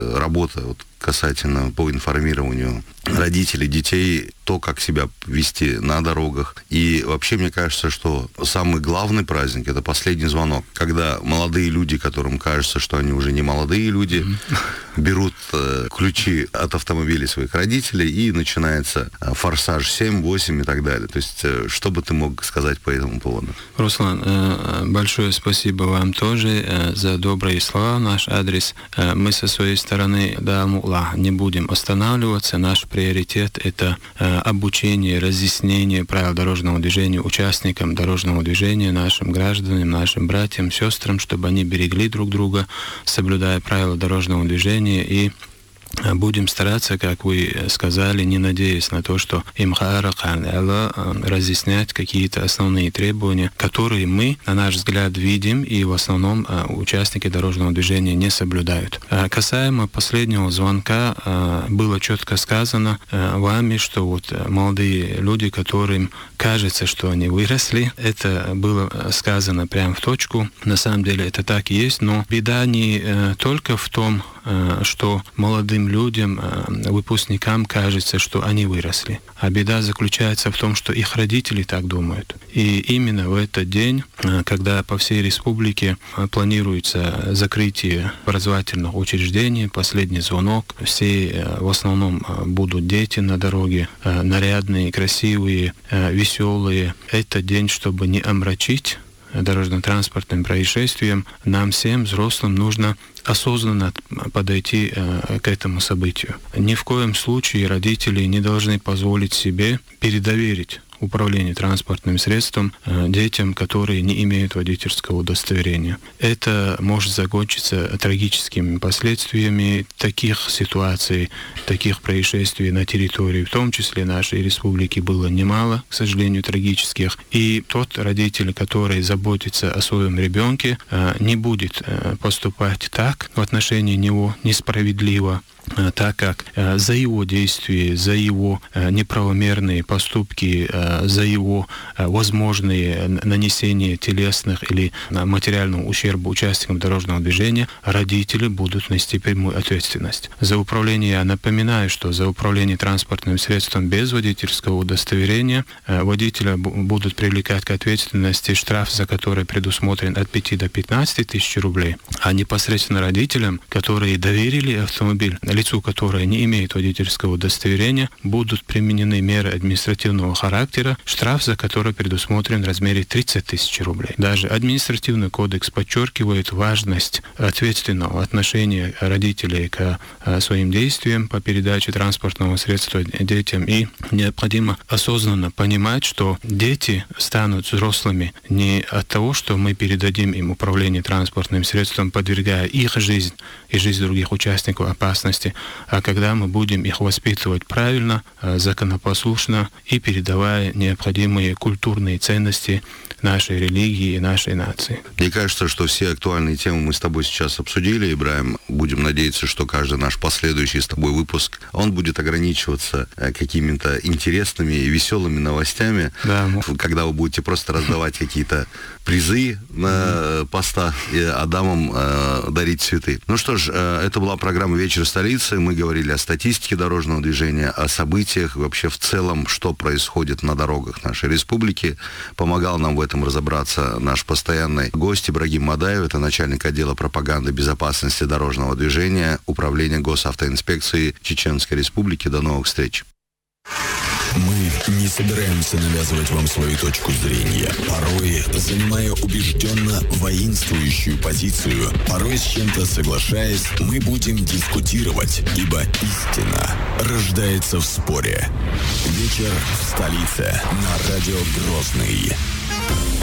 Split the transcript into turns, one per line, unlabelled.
работа касательно по информированию родителей, детей, то, как себя вести на дорогах. И вообще, мне кажется, что самый главный праздник — это последний звонок, когда молодые люди, которым кажется, что они уже не молодые люди, берут ключи от автомобилей своих родителей, и начинается форсаж 7, 8 и так далее. То есть, что бы ты мог сказать по этому поводу?
Руслан, большое спасибо вам тоже за добрые слова в наш адрес. Мы со своей стороны, не будем останавливаться. Наш приоритет — это обучение, разъяснение правил дорожного движения участникам дорожного движения, нашим гражданам, нашим братьям, сестрам, чтобы они берегли друг друга, соблюдая правила дорожного движения, и будем стараться, как вы сказали, не надеясь на то, что разъяснять какие-то основные требования, которые мы, на наш взгляд, видим, и в основном участники дорожного движения не соблюдают. Касаемо последнего звонка, было четко сказано вами, что молодые люди, которым кажется, что они выросли, это было сказано прямо в точку. На самом деле это так и есть, но беда не только в том, что молодым людям, выпускникам кажется, что они выросли. А беда заключается в том, что их родители так думают. И именно в этот день, когда по всей республике планируется закрытие образовательных учреждений, последний звонок, все в основном будут дети на дороге, нарядные, красивые, веселые. Это день, чтобы не омрачить дорожно-транспортным происшествием, нам всем, взрослым, нужно осознанно подойти к этому событию. Ни в коем случае родители не должны позволить себе передоверить управление транспортным средством детям, которые не имеют водительского удостоверения. Это может закончиться трагическими последствиями. Таких ситуаций, таких происшествий на территории, в том числе нашей республики, было немало, к сожалению, трагических. И тот родитель, который заботится о своем ребенке, не будет поступать так в отношении него несправедливо, так как за его действия, за его неправомерные поступки, за его возможные нанесение телесных или материального ущерба участникам дорожного движения родители будут нести прямую ответственность. За управление, я напоминаю, что за управление транспортным средством без водительского удостоверения водителя будут привлекать к ответственности, штраф за который предусмотрен от 5 до 15 тысяч рублей, а непосредственно родителям, которые доверили автомобиль лицу, которое не имеет водительского удостоверения, будут применены меры административного характера, штраф за который предусмотрен в размере 30 тысяч рублей. Даже административный кодекс подчеркивает важность ответственного отношения родителей к своим действиям по передаче транспортного средства детям, и необходимо осознанно понимать, что дети станут взрослыми не от того, что мы передадим им управление транспортным средством, подвергая их жизнь и жизнь других участников опасности, а когда мы будем их воспитывать правильно, законопослушно и передавая необходимые культурные ценности нашей религии и нашей нации.
Мне кажется, что все актуальные темы мы с тобой сейчас обсудили, Ибраим. Будем надеяться, что каждый наш последующий с тобой выпуск, он будет ограничиваться какими-то интересными и веселыми новостями, когда вы будете просто раздавать какие-то призы на постах, а дамам дарить цветы. Ну что ж, это была программа «Вечер столицы». Мы говорили о статистике дорожного движения, о событиях, вообще в целом, что происходит на дорогах нашей республики. Помогал нам в этом разобраться наш постоянный гость Ибрагим Мадаев, это начальник отдела пропаганды безопасности дорожного движения Управления госавтоинспекции Чеченской Республики. До новых встреч.
Мы не собираемся навязывать вам свою точку зрения, порой занимая убежденно воинствующую позицию, порой с чем-то соглашаясь, мы будем дискутировать, ибо истина рождается в споре. Вечер в столице на радио Грозный.